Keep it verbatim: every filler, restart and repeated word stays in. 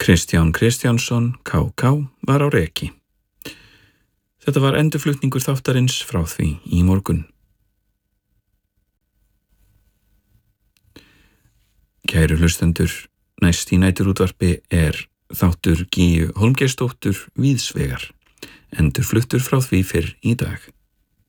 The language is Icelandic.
Kristján Kristjánsson, K K, var á reki. Þetta var endurflutningur þáttarins frá því í morgun. Kæru hlustendur, næst í næturútvarpi er þáttur Gígju Hólmgeirsdóttur Víðsvegar, endurfluttur frá því fyrr í dag.